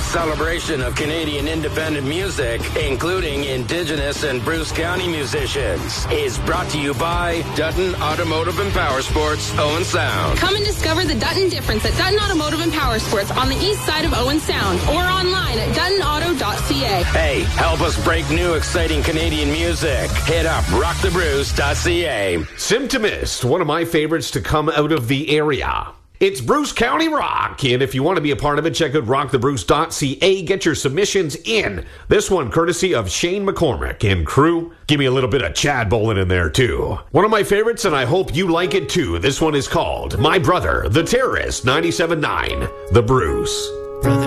celebration of Canadian independent music, including Indigenous and Bruce County musicians, is brought to you by Dutton Automotive and Power Sports, Owen Sound. Come and discover the Dutton difference at Dutton Automotive and Power Sports on the east side of Owen Sound or online at duttonauto.ca. Hey, help us break new exciting Canadian music. Hit up rockthebruce.ca. Symptomist, one of my favorites to come out of the area. It's Bruce County Rock, and if you want to be a part of it, check out rockthebruce.ca. Get your submissions in. This one courtesy of Shane McCormick and crew. Give me a little bit of Chad Bolin in there, too. One of my favorites, and I hope you like it, too. This one is called My Brother, the Terrorist, 97.9, The Bruce.